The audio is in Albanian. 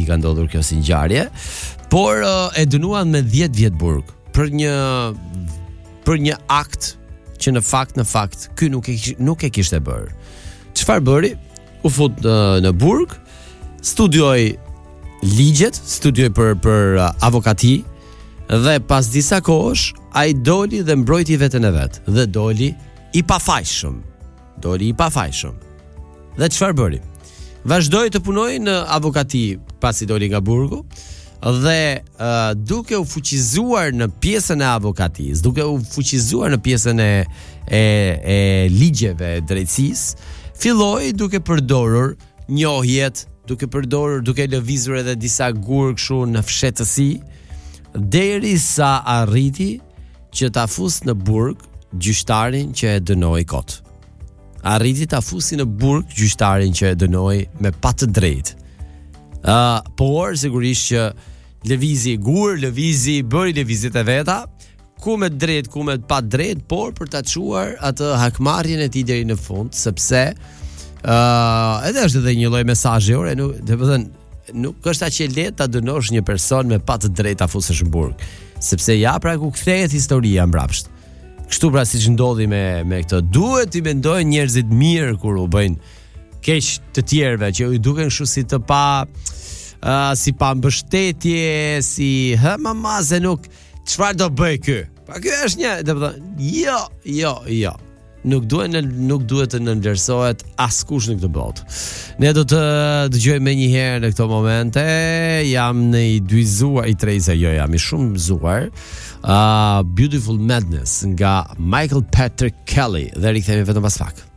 viti ka ndodhur kjo si ngjarje, por e dënuan me 10 vjet burg për një akt që në fakt ky nuk e kishte bërë. Çfarë bëri? U fut në burg, studioi ligjet, studioi për avokati dhe pas disa kohësh ai doli dhe mbrojti veten e vet dhe doli i pafajshëm. Dhe çfarë bëri? Vazhdoi të punojë në avokati pasi doli nga burgu dhe duke u fuqizuar në pjesën e avokatisë, duke u fuqizuar në pjesën e ligjeve drejtësisë, filloi duke përdorur njohjet, duke lëvizur edhe disa gur kështu në fshehtësi, derisa arriti që ta fus në burg gjyqtarin që e dënoi kot. Arriti ta fusi në burg gjyqtarin që e dënoi me pa të drejtë. Por sigurisht që bëri lëvizjet e veta, ku me drejt, ku me pa drejt, por për ta çuar atë hakmarrjen e tij deri në fund, sepse edhe është edhe një lloj mesazhi, nuk është aq e lehtë ta dënosh një person me pa të drejtë ta fusësh në burg, sepse ja pra ku kthehet historia mbrapsht. Kështu pra siç ndodhi me këtë, duhet i mendojnë njerëzit mirë kur u bëjnë keq të tjerëve, që i duken kështu si të pa si pa mbështetje, si mama se nuk çfarë do bëj ky. Pa ky është një, domethënë, jo. Nuk duhet të nënvlerësohet askush në këtë botë. Ne do të dëgjojmë më një herë në këto momente. Jam në i dyzuar i trejse, jam i shumë mëzuar. Beautiful Madness nga Michael Patrick Kelly dhe rikthehemi vetëm pas pak.